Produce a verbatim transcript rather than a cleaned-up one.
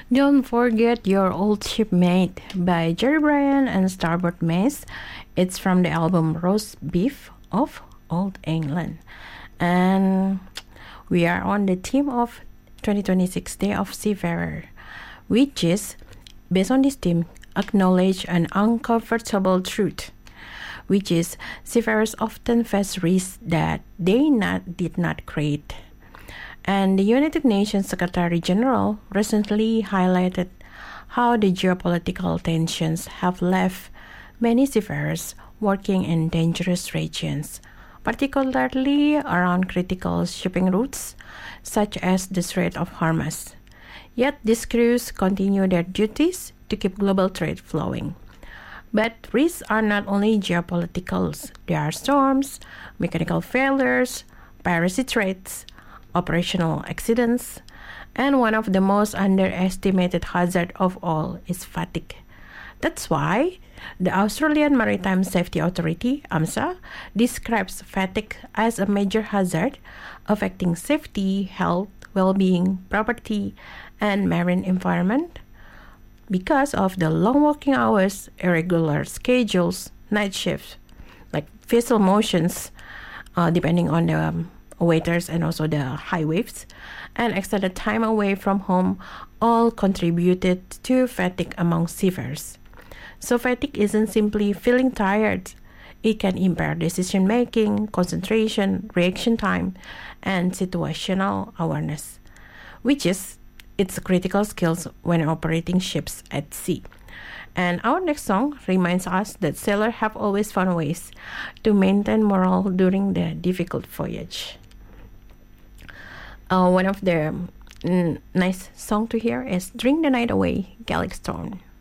Don't forget Your Old Shipmate by Jerry Bryan and Starboard Mace. It's from the album Roast Beef of Old England. And we are on the theme of twenty twenty-six Day of Seafarer, which is, based on this theme, acknowledge an uncomfortable truth, which is seafarers often face risks that they not, did not create. And the United Nations Secretary General recently highlighted how the geopolitical tensions have left many seafarers working in dangerous regions, particularly around critical shipping routes such as the Strait of Hormuz. Yet these crews continue their duties to keep global trade flowing. But risks are not only geopolitical. There are storms, mechanical failures, piracy threats, operational accidents, and one of the most underestimated hazards of all is fatigue. That's why the Australian Maritime Safety Authority, AMSA, describes fatigue as a major hazard affecting safety, health, well-being, property, and marine environment because of the long working hours, irregular schedules, night shifts, like vessel motions, uh, depending on the um, waiters and also the high waves, and extended time away from home all contributed to fatigue among seafarers. So fatigue isn't simply feeling tired. It can impair decision making, concentration, reaction time, and situational awareness, which is its critical skills when operating ships at sea. And our next song reminds us that sailors have always found ways to maintain morale during the difficult voyage. Uh, one of the mm, nice song to hear is Drink the Night Away, Gaelic Storm.